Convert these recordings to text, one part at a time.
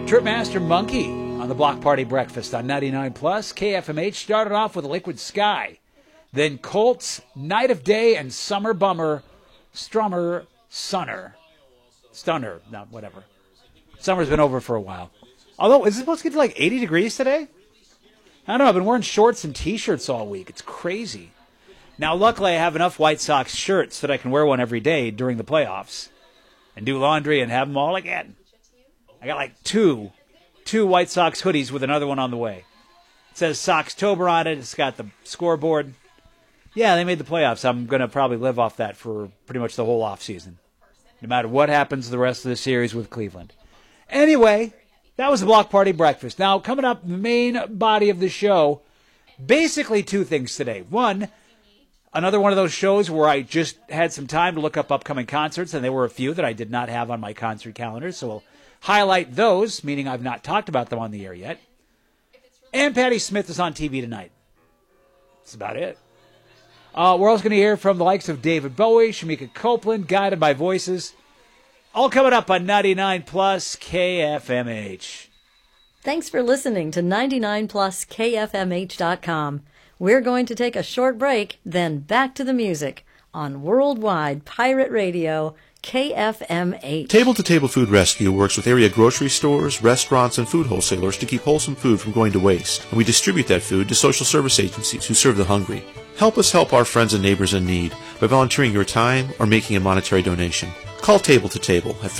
Tripmaster Monkey on the Block Party Breakfast on 99 Plus. KFMH started off with Liquid Sky. Then Colts, Night of Day, and Summer Bummer, Strummer, Stunner. No, whatever. Summer's been over for a while. Although, is it supposed to get to like 80 degrees today? I don't know. I've been wearing shorts and T-shirts all week. It's crazy. Now, luckily, I have enough White Sox shirts that I can wear one every day during the playoffs and do laundry and have them all again. I got like two White Sox hoodies with another one on the way. It says Soxtober on it. It's got the scoreboard. Yeah, they made the playoffs. I'm going to probably live off that for pretty much the whole offseason, no matter what happens the rest of the series with Cleveland. Anyway, that was the Block Party Breakfast. Now, coming up, the main body of the show, basically two things today. One, another one of those shows where I just had some time to look up upcoming concerts, and there were a few that I did not have on my concert calendar, so we'll highlight those, meaning I've not talked about them on the air yet. And Patti Smith is on TV tonight. That's about it. We're also going to hear from the likes of David Bowie, Shamika Copeland, Guided by Voices. All coming up on 99 Plus KFMH. Thanks for listening to 99 Plus KFMH.com. We're going to take a short break, then back to the music on Worldwide Pirate Radio, KFMH. Table-to-Table Food Rescue works with area grocery stores, restaurants, and food wholesalers to keep wholesome food from going to waste. And we distribute that food to social service agencies who serve the hungry. Help us help our friends and neighbors in need by volunteering your time or making a monetary donation. Call Table to Table at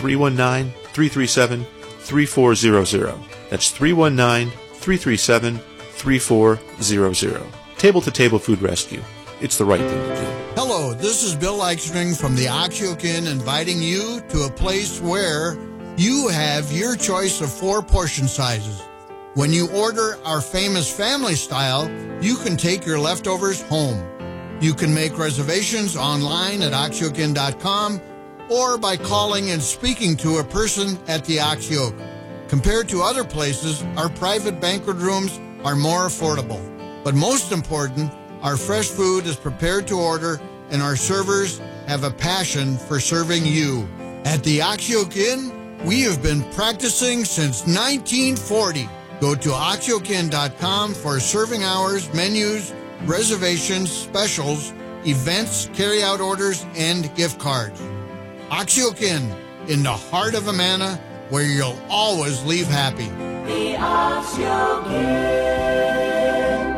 319-337-3400. That's 319-337-3400. Table to Table Food Rescue. It's the right thing to do. Hello, this is Bill Eichstring from the Oxyoke Inn inviting you to a place where you have your choice of 4 portion sizes. When you order our famous family style, you can take your leftovers home. You can make reservations online at oxyokeinn.com or by calling and speaking to a person at the Oxyoke. Compared to other places, our private banquet rooms are more affordable. But most important, our fresh food is prepared to order, and our servers have a passion for serving you. At the Oxyoke Inn, we have been practicing since 1940. Go to oxyokeinn.com for serving hours, menus, reservations, specials, events, carry-out orders, and gift cards. Oxyoke Inn, in the heart of Amana, where you'll always leave happy. The Oxyoke Inn.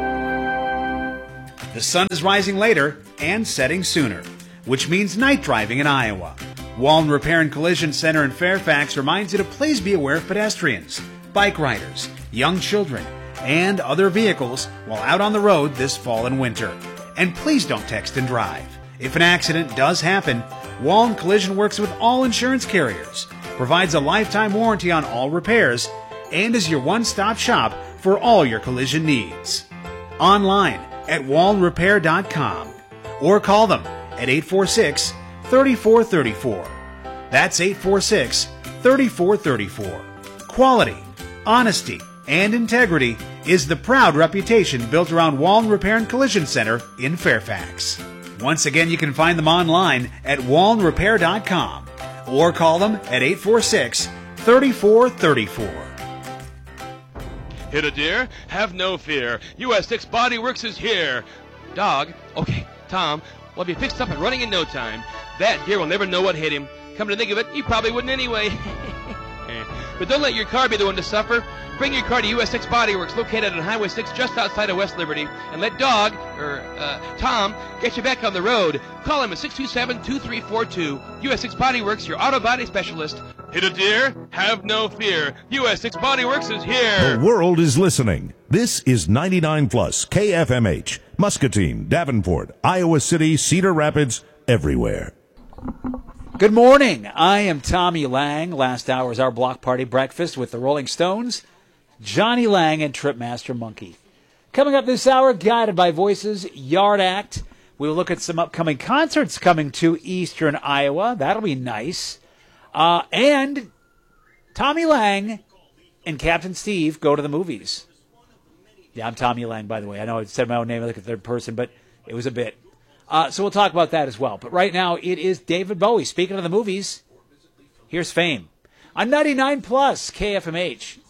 The sun is rising later and setting sooner, which means night driving in Iowa. Wallen Repair and Collision Center in Fairfax reminds you to please be aware of pedestrians, bike riders, young children, and other vehicles while out on the road this fall and winter. And please don't text and drive. If an accident does happen, Wallen Collision works with all insurance carriers, provides a lifetime warranty on all repairs, and is your one-stop shop for all your collision needs. Online at wallenrepair.com or call them at 846-3434. That's 846-3434. Quality, honesty, and integrity is the proud reputation built around Wallen Repair and Collision Center in Fairfax. Once again, you can find them online at wallenrepair.com or call them at 846-3434. Hit a deer? Have no fear. US 6 Body Works is here. Dog? Okay, Tom, we'll be fixed up and running in no time. That deer will never know what hit him. Come to think of it, he probably wouldn't anyway. But don't let your car be the one to suffer. Bring your car to US 6 Body Works, located on Highway 6 just outside of West Liberty, and let Dog, Tom, get you back on the road. Call him at 627-2342. US 6 Body Works, your auto body specialist. Hit a deer? Have no fear. US 6 Body Works is here. The world is listening. This is 99 Plus KFMH, Muscatine, Davenport, Iowa City, Cedar Rapids, everywhere. Good morning. I am Tommy Lang. Last hour is our Block Party Breakfast with the Rolling Stones, Johnny Lang, and Tripmaster Monkey. Coming up this hour, Guided by Voices, Yard Act. We'll look at some upcoming concerts coming to Eastern Iowa. That'll be nice. And Tommy Lang and Captain Steve go to the movies. Yeah, I'm Tommy Lang, by the way. I know I said my own name like a third person, but it was a bit. So we'll talk about that as well. But right now, it is David Bowie. Speaking of the movies, here's Fame. on 99 Plus KFMH.